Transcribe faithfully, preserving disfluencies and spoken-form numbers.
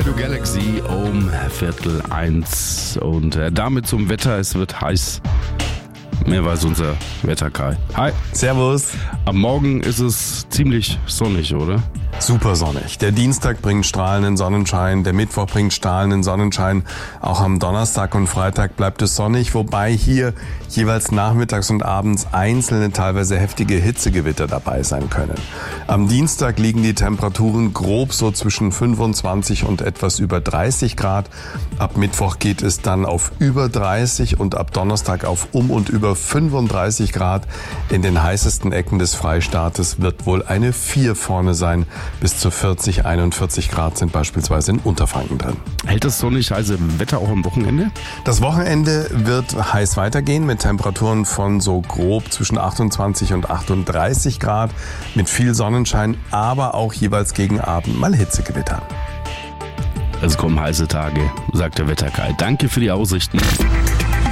Radio Galaxy um Viertel eins und äh, damit zum Wetter. Es wird heiß. Mehr weiß unser Wetterkai. Hi. Servus. Am Morgen ist es ziemlich sonnig, oder? Super sonnig. Der Dienstag bringt strahlenden Sonnenschein, der Mittwoch bringt strahlenden Sonnenschein. Auch am Donnerstag und Freitag bleibt es sonnig, wobei hier jeweils nachmittags und abends einzelne, teilweise heftige Hitzegewitter dabei sein können. Am Dienstag liegen die Temperaturen grob so zwischen fünfundzwanzig und etwas über dreißig Grad. Ab Mittwoch geht es dann auf über dreißig und ab Donnerstag auf um und über fünfunddreißig Grad. In den heißesten Ecken des Freistaates wird wohl eine vier vorne sein. Bis zu vierzig, einundvierzig Grad sind beispielsweise in Unterfranken drin. Hält das sonnig heiße Wetter auch am Wochenende? Das Wochenende wird heiß weitergehen mit Temperaturen von so grob zwischen achtundzwanzig und achtunddreißig Grad mit viel Sonnenschein, aber auch jeweils gegen Abend mal Hitzegewitter. Es kommen heiße Tage, sagt der Wetterkai. Danke für die Aussichten.